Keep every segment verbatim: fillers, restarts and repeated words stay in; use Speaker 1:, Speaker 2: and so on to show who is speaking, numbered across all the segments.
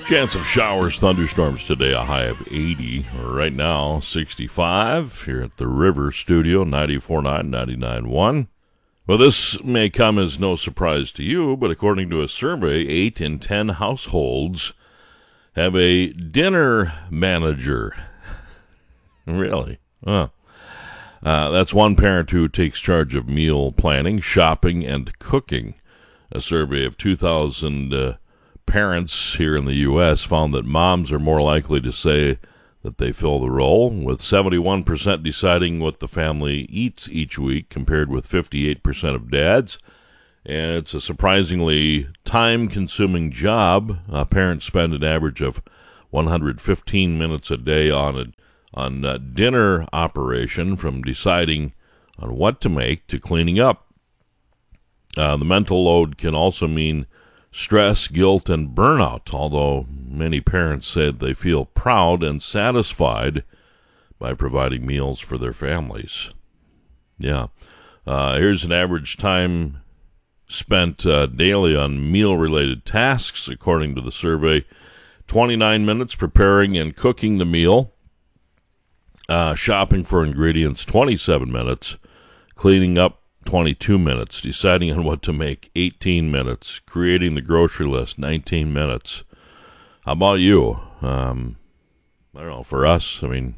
Speaker 1: Chance of showers, thunderstorms today, a high of eighty. Right now, sixty-five here at the River Studio, ninety-four point nine, ninety-nine point one. Well, this may come as no surprise to you, but according to a survey, eight in ten households have a dinner manager. Really? Huh. Uh, that's one parent who takes charge of meal planning, shopping, and cooking. A survey of two thousand uh, parents here in the U S found that moms are more likely to say that they fill the role, with seventy-one percent deciding what the family eats each week compared with fifty-eight percent of dads. And it's a surprisingly time-consuming job. Uh, parents spend an average of one hundred fifteen minutes a day on a on a dinner operation, from deciding on what to make to cleaning up. Uh, the mental load can also mean stress, guilt, and burnout, although many parents said they feel proud and satisfied by providing meals for their families. Yeah. Uh, here's an average time spent uh, daily on meal-related tasks, according to the survey. twenty-nine minutes preparing and cooking the meal. Uh, shopping for ingredients, twenty-seven minutes. Cleaning up, twenty-two minutes. Deciding on what to make, eighteen minutes. Creating the grocery list, nineteen minutes. How about you? Um, I don't know, for us, I mean,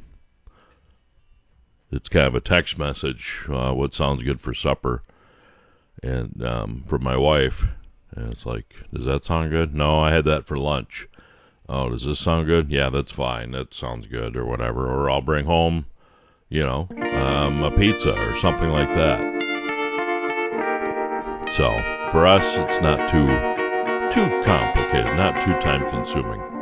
Speaker 1: it's kind of a text message, uh, what sounds good for supper. And um, for my wife, and it's like, does that sound good? No, I had that for lunch. Oh, does this sound good? Yeah, that's fine. That sounds good, or whatever. Or I'll bring home, you know, um, a pizza or something like that. So, for us, it's not too, too complicated, not too time-consuming.